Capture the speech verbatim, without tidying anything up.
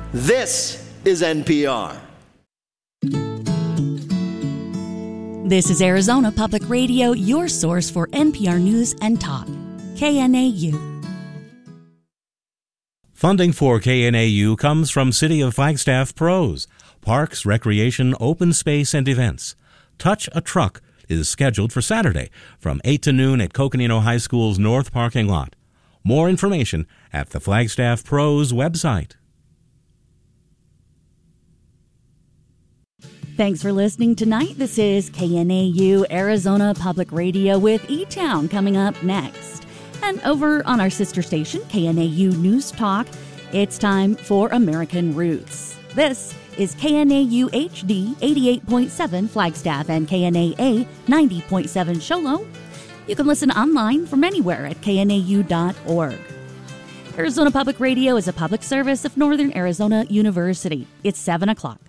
This is N P R. This is Arizona Public Radio, your source for N P R News and Talk. K N A U. Funding for K N A U comes from City of Flagstaff Pros, Parks, Recreation, Open Space, and Events. Touch a Truck is scheduled for Saturday from eight to noon at Coconino High School's North Parking Lot. More information at the Flagstaff Pros website. Thanks for listening tonight. This is K N A U Arizona Public Radio with E-Town coming up next. And over on our sister station, K N A U News Talk, it's time for American Roots. This is K N A U H D eighty-eight point seven Flagstaff and K N A A ninety point seven Shoalo. You can listen online from anywhere at K N A U dot org. Arizona Public Radio is a public service of Northern Arizona University. It's seven o'clock.